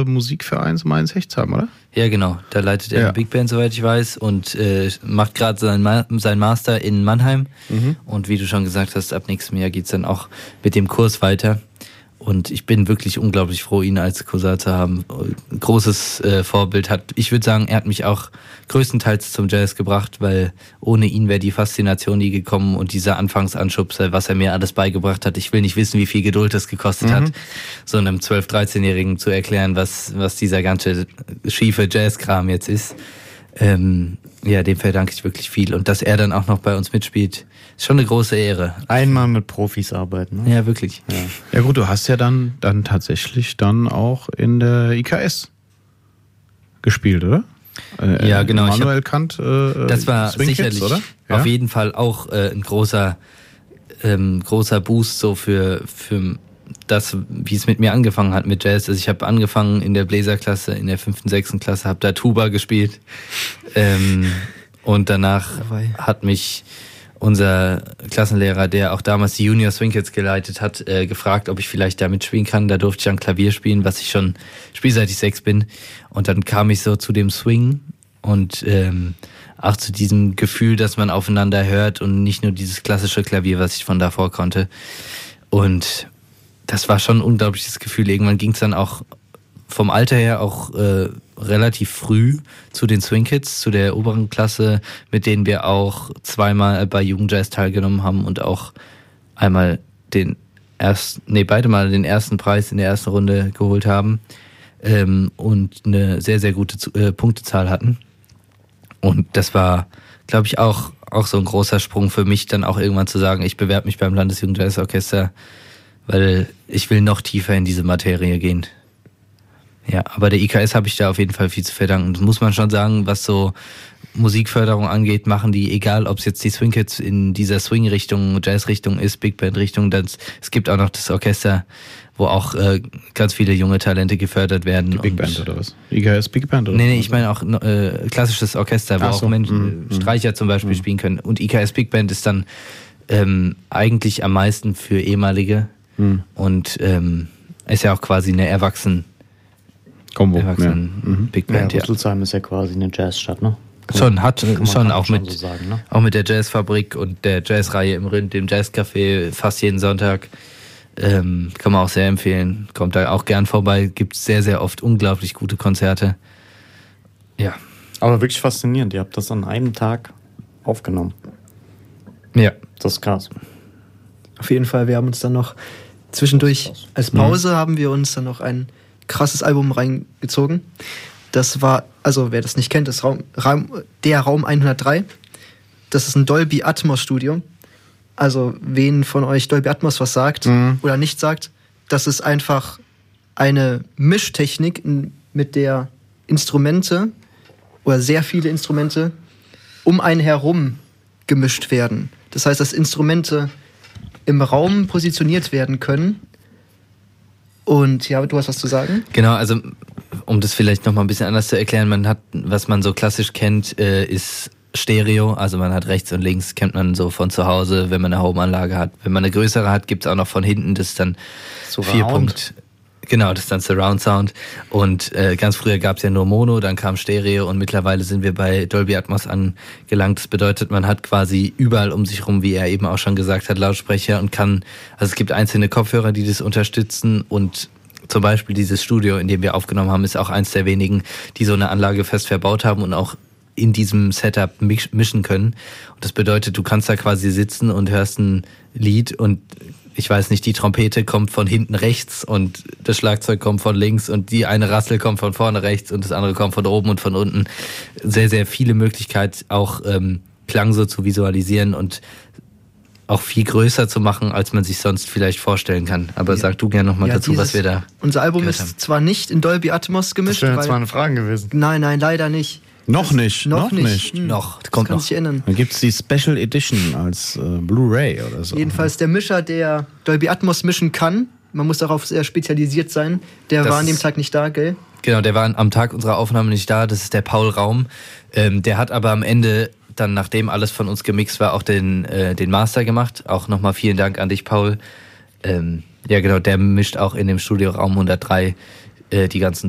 Musikverein zum Mainz-Hechtsheim, oder? Ja, genau. Da leitet er eine Big Band, soweit ich weiß, und macht gerade sein Master in Mannheim. Und wie du schon gesagt hast, ab nächstem Jahr geht's dann auch mit dem Kurs weiter. Und ich bin wirklich unglaublich froh, ihn als Cousin zu haben. Ein großes Vorbild ich würde sagen, er hat mich auch größtenteils zum Jazz gebracht, weil ohne ihn wäre die Faszination nie gekommen und dieser Anfangsanschubser, was er mir alles beigebracht hat. Ich will nicht wissen, wie viel Geduld das gekostet hat, so einem 12-, 13-Jährigen zu erklären, was dieser ganze schiefe Jazzkram jetzt ist. Ja, dem verdanke ich wirklich viel. Und dass er dann auch noch bei uns mitspielt, ist schon eine große Ehre. Einmal mit Profis arbeiten. Ne? Ja, wirklich. Ja gut, du hast ja dann tatsächlich dann auch in der IKS gespielt, oder? Ja, genau. Immanuel Kant. Das war Swing sicherlich Kids, oder? auf jeden Fall auch ein großer Boost so für das, wie es mit mir angefangen hat mit Jazz. Also ich habe angefangen in der Bläserklasse, in der 5., 6. Klasse, habe da Tuba gespielt. Und danach hat mich unser Klassenlehrer, der auch damals die Junior Swing Kids geleitet hat, gefragt, ob ich vielleicht da mitspielen kann. Da durfte ich dann Klavier spielen, was ich schon spiele, seit ich 6 bin. Und dann kam ich so zu dem Swing und auch zu diesem Gefühl, dass man aufeinander hört und nicht nur dieses klassische Klavier, was ich von davor konnte. Und das war schon ein unglaubliches Gefühl. Irgendwann ging es dann auch vom Alter her auch relativ früh zu den Swing Kids, zu der oberen Klasse, mit denen wir auch zweimal bei Jugendjazz teilgenommen haben und auch einmal beide Mal den ersten Preis in der ersten Runde geholt haben und eine sehr, sehr gute Punktezahl hatten. Und das war, glaube ich, auch so ein großer Sprung für mich, dann auch irgendwann zu sagen, ich bewerbe mich beim Landesjugendjazzorchester, weil ich will noch tiefer in diese Materie gehen. Ja, aber der IKS habe ich da auf jeden Fall viel zu verdanken. Das muss man schon sagen, was so Musikförderung angeht, machen die, egal ob es jetzt die Swing Kids in dieser Swing-Richtung, Jazz-Richtung ist, Big Band-Richtung, es gibt auch noch das Orchester, wo auch ganz viele junge Talente gefördert werden. Die Big Band oder was? IKS Big Band oder was? Nee, ich meine auch klassisches Orchester, wo auch Menschen, Streicher zum Beispiel spielen können. Und IKS Big Band ist dann eigentlich am meisten für ehemalige und ist ja auch quasi eine Big Band, ja. Rüsselsheim ist ja quasi eine Jazzstadt, ne? Hat schon auch mit, so sagen, ne? auch mit der Jazzfabrik und der Jazzreihe im Rind, dem Jazzcafé, fast jeden Sonntag. Kann man auch sehr empfehlen. Kommt da auch gern vorbei. Gibt sehr, sehr oft unglaublich gute Konzerte. Ja. Aber wirklich faszinierend. Ihr habt das an einem Tag aufgenommen. Ja. Das ist krass. Auf jeden Fall, wir haben uns dann noch zwischendurch, als Pause haben wir uns dann noch ein krasses Album reingezogen. Das war, also wer das nicht kennt, ist Raum 103. Das ist ein Dolby Atmos Studio. Also wen von euch Dolby Atmos was sagt oder nicht sagt, das ist einfach eine Mischtechnik, mit der Instrumente oder sehr viele Instrumente um einen herum gemischt werden. Das heißt, dass Instrumente im Raum positioniert werden können. Und ja, du hast was zu sagen? Genau, also um das vielleicht noch mal ein bisschen anders zu erklären, was man so klassisch kennt, ist Stereo, also man hat rechts und links, kennt man so von zu Hause, wenn man eine Home-Anlage hat. Wenn man eine größere hat, gibt's auch noch von hinten, das ist dann Surround. Genau, das ist dann Surround Sound. Und ganz früher gab's ja nur Mono, dann kam Stereo und mittlerweile sind wir bei Dolby Atmos angelangt. Das bedeutet, man hat quasi überall um sich rum, wie er eben auch schon gesagt hat, Lautsprecher und also es gibt einzelne Kopfhörer, die das unterstützen und zum Beispiel dieses Studio, in dem wir aufgenommen haben, ist auch eins der wenigen, die so eine Anlage fest verbaut haben und auch in diesem Setup mischen können. Und das bedeutet, du kannst da quasi sitzen und hörst ein Lied und ich weiß nicht, die Trompete kommt von hinten rechts und das Schlagzeug kommt von links und die eine Rassel kommt von vorne rechts und das andere kommt von oben und von unten. Sehr, sehr viele Möglichkeiten, auch Klang so zu visualisieren und auch viel größer zu machen, als man sich sonst vielleicht vorstellen kann. Aber sag du gerne nochmal dazu, was wir da... Unser Album ist zwar nicht in Dolby Atmos gemischt. Das wäre jetzt mal eine Frage gewesen. Nein, leider nicht. Noch nicht. Noch. Das kommt kann noch. sich ändern. Dann gibt's die Special Edition als Blu-ray oder so. Jedenfalls der Mischer, der Dolby Atmos mischen kann, man muss darauf sehr spezialisiert sein, der war an dem Tag nicht da, gell? Genau, der war am Tag unserer Aufnahme nicht da, das ist der Paul Raum. Der hat aber am Ende, dann nachdem alles von uns gemixt war, auch den Master gemacht. Auch nochmal vielen Dank an dich, Paul. Ja genau, der mischt auch in dem Studio Raum 103 die ganzen